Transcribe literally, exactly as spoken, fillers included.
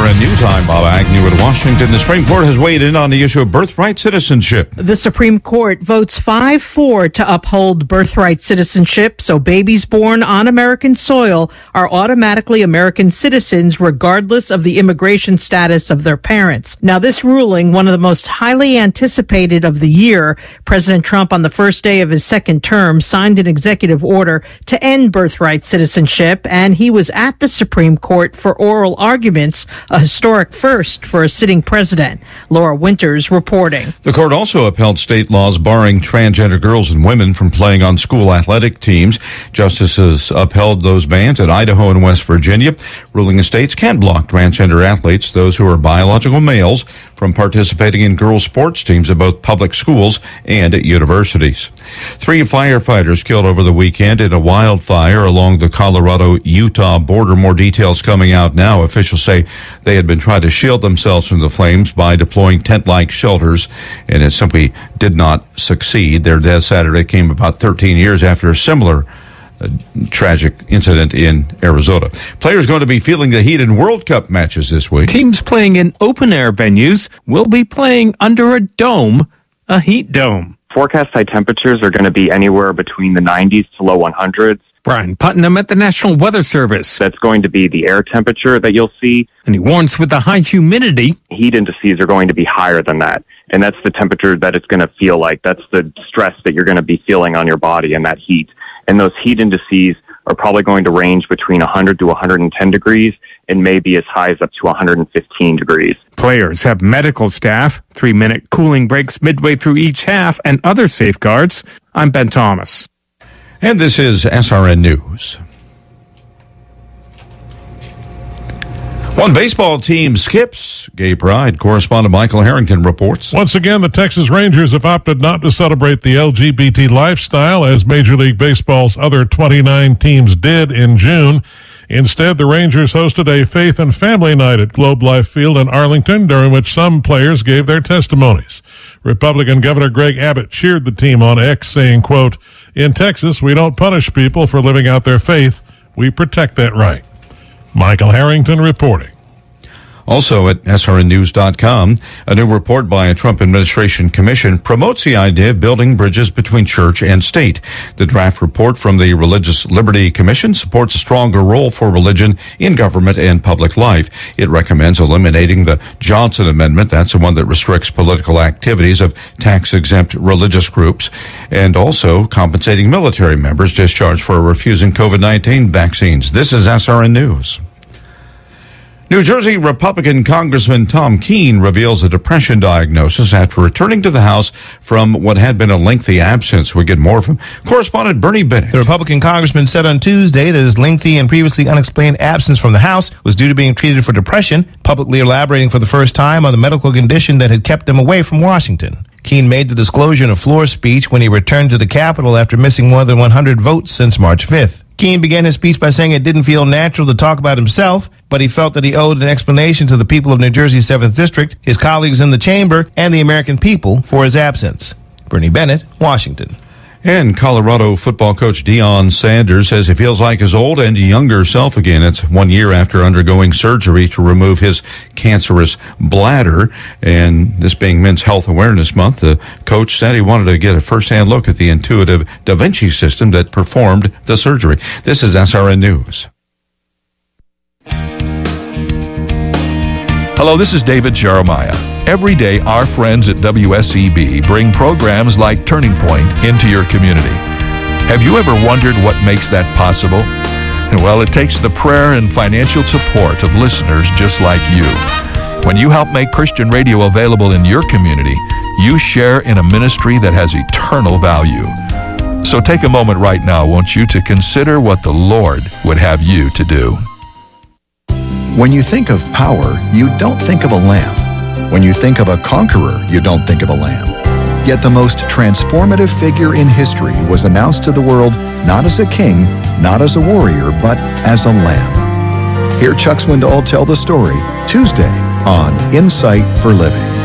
R N News, I'm Bob Agnew in Washington. The Supreme Court has weighed in on the issue of birthright citizenship. The Supreme Court votes five four to uphold birthright citizenship, so babies born on American soil are automatically American citizens regardless of the immigration status of their parents. Now, this ruling, one of the most highly anticipated of the year, President Trump on the first day of his second term signed an executive order to end birthright citizenship, and he was at the Supreme Court for oral arguments, a historic first for a sitting president. Laura Winters reporting. The court also upheld state laws barring transgender girls and women from playing on school athletic teams. Justices upheld those bans at Idaho and West Virginia, ruling the states can block transgender athletes, those who are biological males, from participating in girls' sports teams at both public schools and at universities. Three firefighters killed over the weekend in a wildfire along the Colorado-Utah border. More details coming out now. Officials say they had been trying to shield themselves from the flames by deploying tent-like shelters, and it simply did not succeed. Their death Saturday came about thirteen years after a similar A tragic incident in Arizona. Players going to be feeling the heat in World Cup matches this week. Teams playing in open-air venues will be playing under a dome, a heat dome. Forecast high temperatures are going to be anywhere between the nineties to low hundreds. Brian Putnam at the National Weather Service. That's going to be the air temperature that you'll see. And he warns with the high humidity, heat indices are going to be higher than that. And that's the temperature that it's going to feel like. That's the stress that you're going to be feeling on your body and that heat. And those heat indices are probably going to range between one hundred to one hundred ten degrees and maybe as high as up to one hundred fifteen degrees. Players have medical staff, three-minute cooling breaks midway through each half, and other safeguards. I'm Ben Thomas. And this is S R N News. One baseball team skips gay pride. Correspondent Michael Harrington reports. Once again, the Texas Rangers have opted not to celebrate the L G B T lifestyle as Major League Baseball's other twenty-nine teams did in June. Instead, the Rangers hosted a faith and family night at Globe Life Field in Arlington, during which some players gave their testimonies. Republican Governor Greg Abbott cheered the team on X, saying, quote, "In Texas, we don't punish people for living out their faith. We protect that right." Michael Harrington reporting. Also at S R N news dot com, a new report by a Trump administration commission promotes the idea of building bridges between church and state. The draft report from the Religious Liberty Commission supports a stronger role for religion in government and public life. It recommends eliminating the Johnson Amendment, that's the one that restricts political activities of tax-exempt religious groups, and also compensating military members discharged for refusing COVID nineteen vaccines. This is S R N News. New Jersey Republican Congressman Tom Keene reveals a depression diagnosis after returning to the House from what had been a lengthy absence. We get more from correspondent Bernie Bennett. The Republican congressman said on Tuesday that his lengthy and previously unexplained absence from the House was due to being treated for depression, publicly elaborating for the first time on the medical condition that had kept him away from Washington. Keene made the disclosure in a floor speech when he returned to the Capitol after missing more than one hundred votes since March fifth. Keene began his speech by saying it didn't feel natural to talk about himself, but he felt that he owed an explanation to the people of New Jersey's seventh District, his colleagues in the chamber, and the American people for his absence. Bernie Bennett, Washington. And Colorado football coach Deion Sanders says he feels like his old and younger self again. It's one year after undergoing surgery to remove his cancerous bladder. And this being Men's Health Awareness Month, the coach said he wanted to get a first-hand look at the intuitive Da Vinci system that performed the surgery. This is S R N News. Hello, this is David Jeremiah. Every day, our friends at W S E B bring programs like Turning Point into your community. Have you ever wondered what makes that possible? Well, it takes the prayer and financial support of listeners just like you. When you help make Christian radio available in your community, you share in a ministry that has eternal value. So take a moment right now, won't you, to consider what the Lord would have you to do. When you think of power, you don't think of a lamb. When you think of a conqueror, you don't think of a lamb. Yet the most transformative figure in history was announced to the world not as a king, not as a warrior, but as a lamb. Hear Chuck Swindoll tell the story Tuesday on Insight for Living.